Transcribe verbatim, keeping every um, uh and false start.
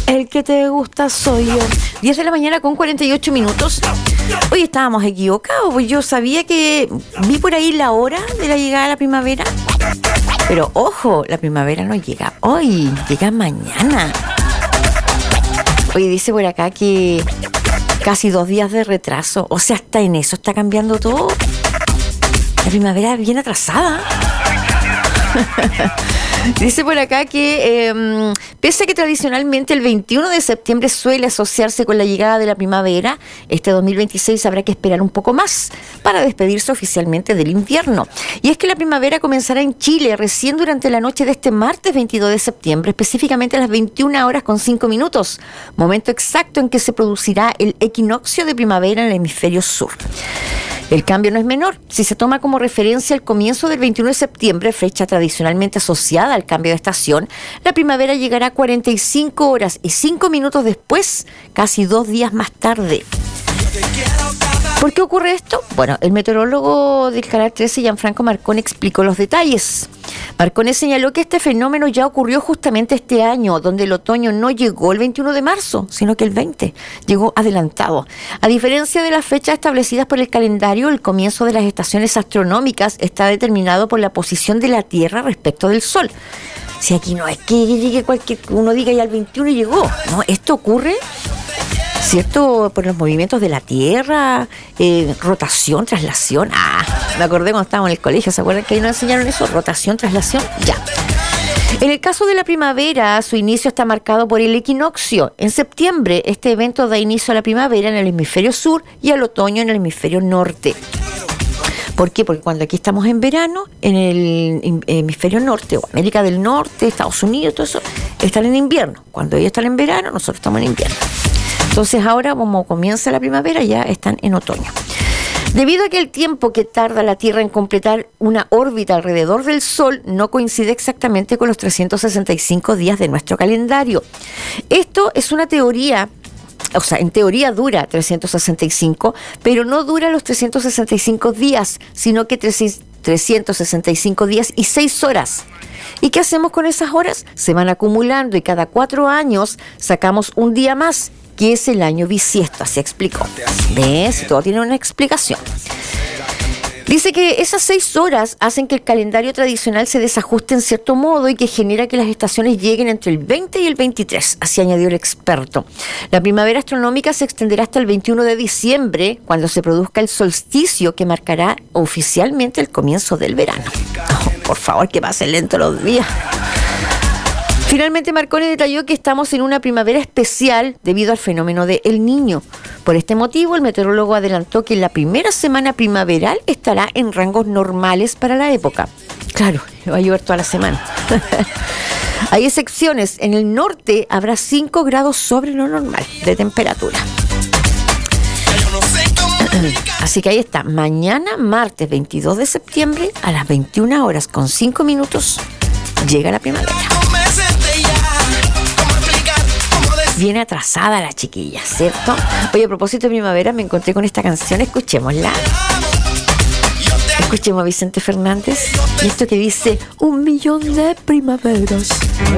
El que te gusta soy yo. diez de la mañana con cuarenta y ocho minutos. Hoy estábamos equivocados, pues yo sabía que vi por ahí la hora de la llegada de la primavera. Pero ojo, la primavera no llega hoy, llega mañana. Oye, dice por acá que casi dos días de retraso. O sea, hasta en eso está cambiando todo. La primavera viene atrasada. Dice por acá que eh, pese a que tradicionalmente el veintiuno de septiembre suele asociarse con la llegada de la primavera, este dos mil veintiséis habrá que esperar un poco más para despedirse oficialmente del invierno. Y es que la primavera comenzará en Chile recién durante la noche de este martes veintidós de septiembre, específicamente a las veintiuna horas con cinco minutos, momento exacto en que se producirá el equinoccio de primavera en el hemisferio sur. El cambio no es menor. Si se toma como referencia el comienzo del veintiuno de septiembre, fecha tradicionalmente asociada al cambio de estación, la primavera llegará cuarenta y cinco horas y cinco minutos después, casi dos días más tarde. ¿Por qué ocurre esto? Bueno, el meteorólogo del Canal trece, Gianfranco Marcone, explicó los detalles. Marcone señaló que este fenómeno ya ocurrió justamente este año, donde el otoño no llegó el veintiuno de marzo, sino que el veinte, llegó adelantado. A diferencia de las fechas establecidas por el calendario, el comienzo de las estaciones astronómicas está determinado por la posición de la Tierra respecto del Sol. Si aquí no es que llegue cualquier, uno diga ya el veintiuno y llegó, no, esto ocurre, ¿cierto? Por los movimientos de la Tierra, eh, rotación, traslación. Ah, me acordé cuando estábamos en el colegio, ¿se acuerdan que ahí nos enseñaron eso? Rotación, traslación, ya. En el caso de la primavera, su inicio está marcado por el equinoccio. En septiembre, este evento da inicio a la primavera en el hemisferio sur y al otoño en el hemisferio norte. ¿Por qué? Porque cuando aquí estamos en verano, en el hemisferio norte, o América del Norte, Estados Unidos, todo eso, están en invierno. Cuando ellos están en verano, nosotros estamos en invierno. Entonces ahora, como comienza la primavera, ya están en otoño. Debido a que el tiempo que tarda la Tierra en completar una órbita alrededor del Sol no coincide exactamente con los trescientos sesenta y cinco días de nuestro calendario. Esto es una teoría, o sea, en teoría dura trescientos sesenta y cinco, pero no dura los trescientos sesenta y cinco días, sino que trescientos sesenta y cinco días y seis horas. ¿Y qué hacemos con esas horas? Se van acumulando y cada cuatro años sacamos un día más, que es el año bisiesto, así explicó. ¿Ves? Todo tiene una explicación. Dice que esas seis horas hacen que el calendario tradicional se desajuste en cierto modo y que genera que las estaciones lleguen entre el veinte y el veintitrés, así añadió el experto. La primavera astronómica se extenderá hasta el veintiuno de diciembre, cuando se produzca el solsticio que marcará oficialmente el comienzo del verano. Oh, por favor, que pase lento los días. Finalmente, Marcone detalló que estamos en una primavera especial debido al fenómeno de El Niño. Por este motivo, el meteorólogo adelantó que la primera semana primaveral estará en rangos normales para la época. Claro, va a llover toda la semana. Hay excepciones. En el norte habrá cinco grados sobre lo normal de temperatura. Así que ahí está. Mañana, martes veintidós de septiembre, a las veintiuna horas con cinco minutos, llega la primavera. Viene atrasada la chiquilla, ¿cierto? Oye, a propósito de primavera, me encontré con esta canción, escuchémosla. Escuchemos a Vicente Fernández y esto que dice: un millón de primaveras.